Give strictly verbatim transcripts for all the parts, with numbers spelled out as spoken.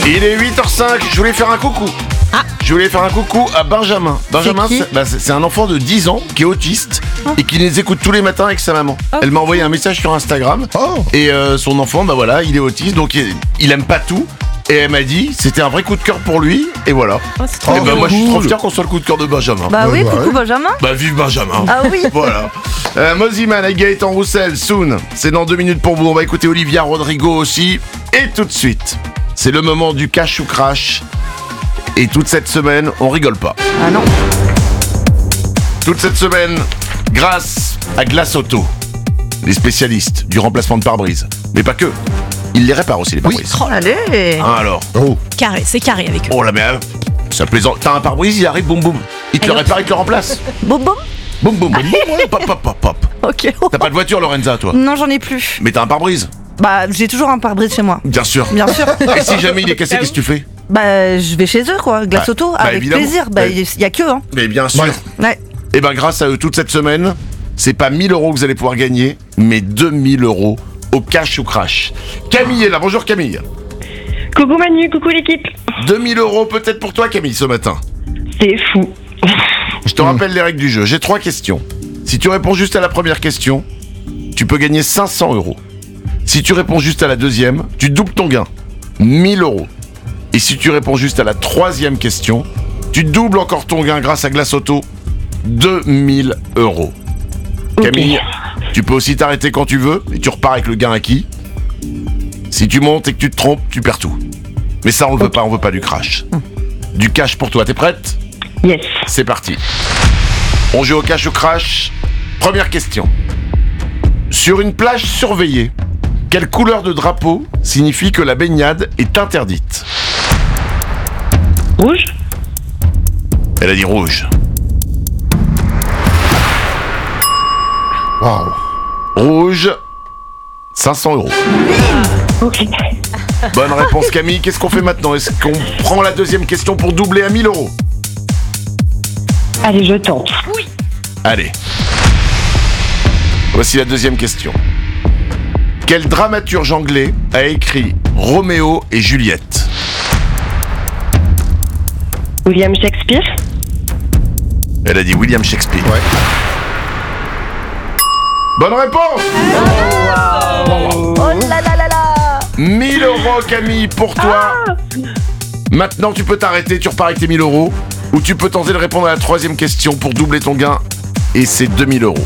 Il est huit heures cinq, je voulais faire un coucou. Ah. Je voulais faire un coucou à Benjamin. Benjamin, C'est qui c'est, bah, c'est, c'est un enfant de dix ans qui est autiste Oh. et qui les écoute tous les matins avec sa maman. Oh. Elle m'a envoyé un message sur Instagram Oh. et euh, son enfant, bah voilà, il est autiste, donc il, il aime pas tout. Et elle m'a dit, c'était un vrai coup de cœur pour lui, et voilà. Oh, c'est trop et Oh, bah, mignon. moi, je suis trop cool. fier qu'on soit le coup de cœur de Benjamin. Bah Ouais, oui, bah coucou ouais. Benjamin. Bah, vive Benjamin. Ah oui. Voilà. Euh, Moziman avec Gaëtan Roussel, soon. C'est dans deux minutes pour vous. On va écouter Olivia Rodrigo aussi. Et tout de suite, c'est le moment du cash ou crash. Et toute cette semaine, on rigole pas. Ah non. Toute cette semaine, grâce à Glace Auto, les spécialistes du remplacement de pare-brise. Mais pas que. Ils les réparent aussi, les pare-brises. Allez. Hein, alors. Oh. Carré, c'est carré avec eux. Oh là, mais euh, c'est plaisant. T'as un pare-brise, il arrive, boum boum. Il te le répare, il te le remplace. Boum boum. Boum boum boum. boum, pop pop pop pop. Ok. T'as pas de voiture, Lorenza, toi? Non, j'en ai plus. Mais t'as un pare-brise. Bah, j'ai toujours un pare-brise chez moi. Bien sûr. Bien sûr. Et si jamais il est cassé, qu'est-ce que tu fais? Bah, je vais chez eux, quoi. Glace Bah, auto, bah, avec évidemment. plaisir. Bah, Bah, il y a que, hein. Mais bien sûr. Ouais. Ouais. Et ben grâce à eux, toute cette semaine, c'est pas mille euros que vous allez pouvoir gagner, mais deux mille euros au cash ou crash. Camille est là. Bonjour Camille. Coucou Manu, coucou l'équipe. deux mille euros peut-être pour toi Camille ce matin. C'est fou. Je te rappelle les règles du jeu. J'ai trois questions. Si tu réponds juste à la première question, tu peux gagner cinq cents euros. Si tu réponds juste à la deuxième, tu doubles ton gain. mille euros. Et si tu réponds juste à la troisième question, tu doubles encore ton gain grâce à Glace Auto. deux mille euros. Ok. Camille, tu peux aussi t'arrêter quand tu veux et tu repars avec le gain acquis. Si tu montes et que tu te trompes, tu perds tout. Mais ça, on ne veut pas, on veut pas du crash. Du cash pour toi, t'es prête ? Yes. C'est parti. On joue au cash ou crash. Première question. Sur une plage surveillée, quelle couleur de drapeau signifie que la baignade est interdite ? Rouge. Elle a dit rouge. Waouh. Rouge, cinq cents euros. Ok. Bonne réponse Camille. Qu'est-ce qu'on fait maintenant ? Est-ce qu'on prend la deuxième question pour doubler à mille euros ? Allez, je tente. Allez. Voici la deuxième question. Quel dramaturge anglais a écrit Roméo et Juliette ? William Shakespeare. Elle a dit William Shakespeare. Ouais. Bonne réponse ! Oh là là là là. mille euros Camille pour toi. Maintenant tu peux t'arrêter, tu repars avec tes mille euros. Ou tu peux tenter de répondre à la troisième question pour doubler ton gain. Et c'est deux mille euros.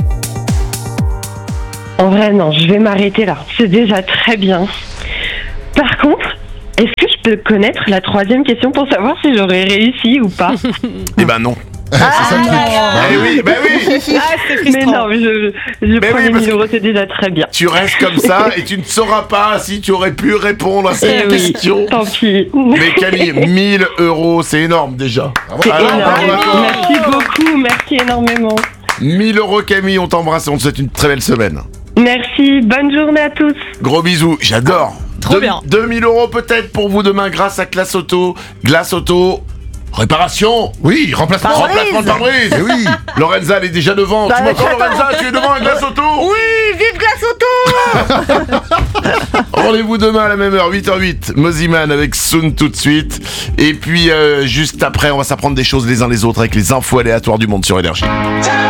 En vrai, non, je vais m'arrêter là. C'est déjà très bien. Par contre, est-ce que je peux connaître la troisième question pour savoir si j'aurais réussi ou pas? Eh ben non. C'est ça le truc. Eh oui, ben oui. Ah, c'est Mais frustrant. non, je, je Mais prends oui, les parce mille que- euros, c'est déjà très bien. Tu restes comme ça et tu ne sauras pas si tu aurais pu répondre à Eh cette oui, question. tant pis. Mais Camille, mille euros, c'est énorme déjà. C'est Alors, énorme. bravo à toi. Merci beaucoup, merci énormement. mille euros Camille, on t'embrasse et on te souhaite une très belle semaine. Merci, bonne journée à tous. Gros bisous, j'adore. Trop Deux- bien. deux mille euros peut-être pour vous demain grâce à Glace Auto. Glace Auto, réparation, Oui, remplacement. Pare-brise. remplacement de pare-brise. Eh oui. Lorenza, elle est déjà devant. Bah, tu m'entends attends. Lorenza, tu es devant à Glace Auto. Oui, vive Glace auto. Rendez-vous demain à la même heure, huit heures huit. Moziman avec Soon tout de suite. Et puis euh, juste après, on va s'apprendre des choses les uns les autres avec les infos aléatoires du monde sur Énergie.